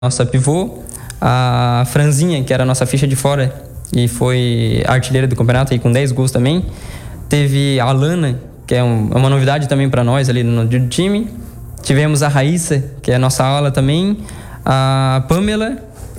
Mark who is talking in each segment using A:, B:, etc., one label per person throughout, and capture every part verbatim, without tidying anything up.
A: nossa pivô, a Franzinha, que era a nossa ficha de fora e foi artilheira do campeonato aí com dez gols também. Teve a Alana, que é um, uma novidade também para nós ali no, no time. Tivemos a Raíssa, que é a nossa ala também, a Pamela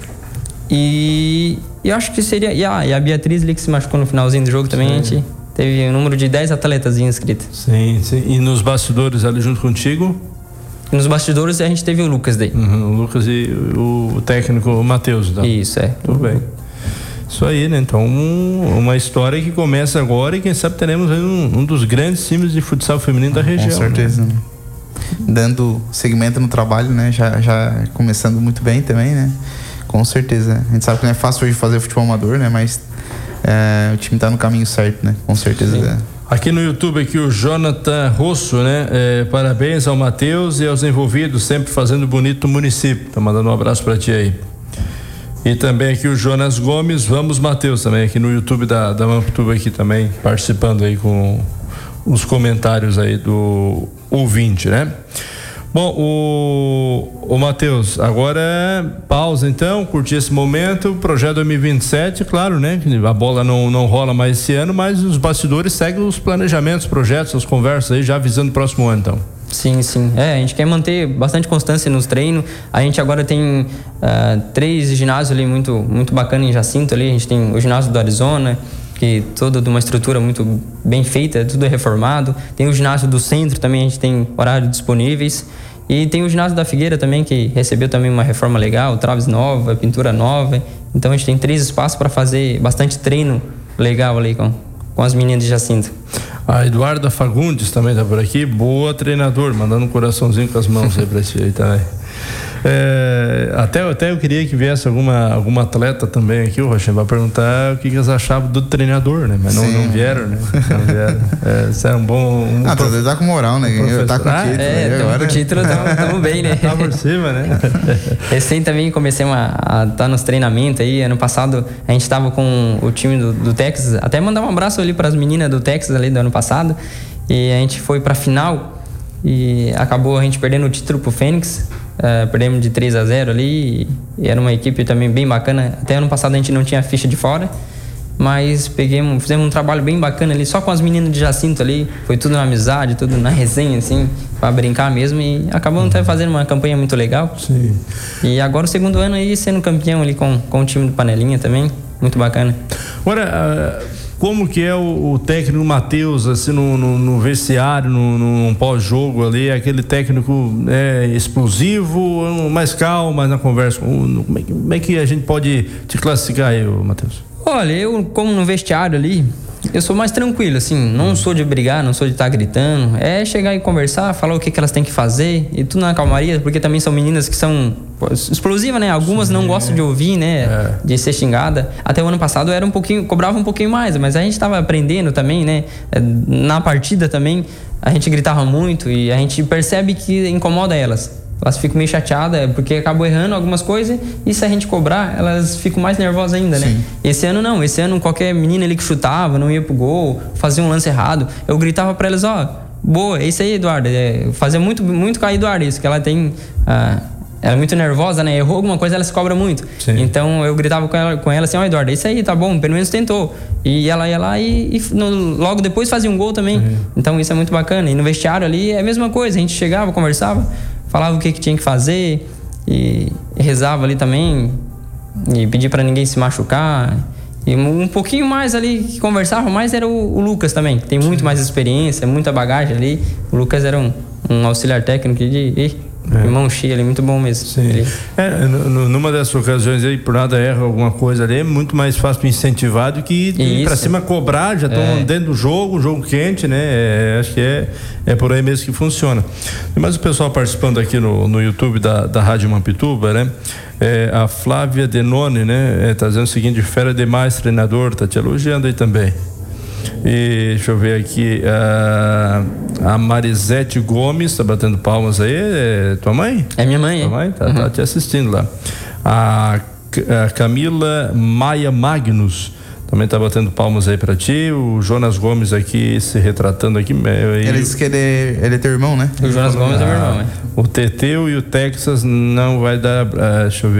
A: e eu acho que seria e a, e a Beatriz ali que se machucou no finalzinho do jogo também. Sim. A gente teve um número de dez atletas inscritos.
B: Sim, sim. E nos bastidores ali junto contigo?
A: Nos bastidores a gente teve o Lucas daí.
B: Uhum, o Lucas e o técnico o Matheus. Então.
A: Isso, é.
B: Tudo bem. Isso aí, né? Então, um, uma história que começa agora e quem sabe teremos aí um, um dos grandes times de futsal feminino da região.
C: Com certeza.
B: Né?
C: Dando segmento no trabalho, né? Já, já começando muito bem também, né? Com certeza. A gente sabe que não é fácil hoje fazer futebol amador, né? Mas é, o time tá no caminho certo, né? Com certeza. É.
B: Aqui no YouTube, aqui o Jonathan Rosso, né? É, parabéns ao Matheus e aos envolvidos, sempre fazendo bonito o município. Tá mandando um abraço pra ti aí. E também aqui o Jonas Gomes, vamos Matheus também, aqui no YouTube da, da Mamptuba aqui também, participando aí com os comentários aí do ouvinte, né? Bom, o, o Matheus, agora é pausa então, curtir esse momento, projeto dois mil e vinte e sete, claro, né? A bola não, não rola mais esse ano, mas os bastidores seguem os planejamentos, projetos, as conversas aí, já avisando o próximo ano então.
A: Sim, sim. É, a gente quer manter bastante constância nos treinos. A gente agora tem uh, três ginásios ali muito, muito bacana em Jacinto ali. A gente tem o ginásio do Arizona, que toda de uma estrutura muito bem feita, tudo é reformado. Tem o ginásio do centro também, a gente tem horários disponíveis. E tem o ginásio da Figueira também, que recebeu também uma reforma legal, traves nova, pintura nova. Então a gente tem três espaços para fazer bastante treino legal ali com, com as meninas de Jacinto.
B: A Eduarda Fagundes também tá por aqui, boa treinador, mandando um coraçãozinho com as mãos aí pra ti aí também. É, até, até eu queria que viesse alguma, alguma atleta também aqui, o Rocha, vai perguntar o que, que eles achavam do treinador, né? Mas não, não vieram, né? Não vieram. É, isso é um bom. Um
C: ah, prof... tá com moral, né? Um tá com o título.
A: Ah, é,
C: agora.
A: Com o título estamos bem, né?
B: Tá por cima, né?
A: Recém também comecei a estar tá nos treinamentos aí. Ano passado a gente tava com o time do, do Texas. Até mandar um abraço ali para as meninas do Texas ali do ano passado. E a gente foi pra final e acabou a gente perdendo o título pro Fênix. Uh, perdemos de três a zero ali e era uma equipe também bem bacana. Até ano passado a gente não tinha ficha de fora, mas peguemos, fizemos um trabalho bem bacana ali, só com as meninas de Jacinto ali. Foi tudo na amizade, tudo na resenha, assim, pra brincar mesmo. E acabamos até fazendo uma campanha muito legal.
B: Sim.
A: E agora o segundo ano aí sendo campeão ali com, com o time do Panelinha também, muito bacana.
B: Agora, uh... como que é o, o técnico Matheus, assim, no, no, no vestiário, no, no pós-jogo ali, aquele técnico é, explosivo, mais calmo, mais na conversa? Como é, como é que a gente pode te classificar aí, Matheus?
A: Olha, eu como no vestiário ali, eu sou mais tranquilo, assim, não sou de brigar, não sou de estar gritando, é chegar e conversar, falar o que, que elas têm que fazer e tudo na calmaria, porque também são meninas que são explosivas, né? Algumas Sim. não gostam de ouvir, né? É. De ser xingada. Até o ano passado era um pouquinho, cobrava um pouquinho mais, mas a gente estava aprendendo também, né? Na partida também, a gente gritava muito e a gente percebe que incomoda elas. Elas ficam meio chateadas porque acabou errando algumas coisas e se a gente cobrar, elas ficam mais nervosas ainda, né? Sim. Esse ano não, esse ano qualquer menina ali que chutava, não ia pro gol, fazia um lance errado, eu gritava pra elas, ó, oh, boa, é isso aí, Eduardo, é, fazia muito, muito com a Eduardo isso, que ela tem, ah, ela é muito nervosa, né? Errou alguma coisa, ela se cobra muito. Sim. Então eu gritava com ela, com ela assim, ó, oh, Eduardo, é isso aí, tá bom, pelo menos tentou. E ela ia lá e, e no, logo depois fazia um gol também. Sim. Então isso é muito bacana. E no vestiário ali é a mesma coisa, a gente chegava, conversava, falava o que, que tinha que fazer e, e rezava ali também e pedia para ninguém se machucar. E um pouquinho mais ali que conversava mais era o, o Lucas também, que tem muito Sim. mais experiência, muita bagagem ali. O Lucas era um, um auxiliar técnico de, de é. Irmão cheio ali, muito bom mesmo.
B: Sim. Ele... É, numa dessas ocasiões aí, por nada erra alguma coisa ali, é muito mais fácil incentivar do que ir pra cima cobrar, já estão é. dentro do jogo, jogo quente, né? É, acho que é, é por aí mesmo que funciona. Mas o pessoal participando aqui no, no YouTube da, da Rádio Mamptuba, né? É, a Flávia Denoni, né? É, tá dizendo o seguinte, fera demais, treinador, tá te elogiando aí também. E deixa eu ver aqui, a, a Marisete Gomes tá batendo palmas aí, é tua mãe?
A: É minha mãe.
B: Tua mãe? Tá, uhum. tá te assistindo lá. A, a Camila Maia Magnus também tá batendo palmas aí pra ti. O Jonas Gomes aqui se retratando aqui.
C: Ele disse que ele é, ele é teu irmão, né?
A: O Jonas Gomes é meu irmão, né?
B: O Teteu e o Texas não vai dar. Uh, deixa eu ver.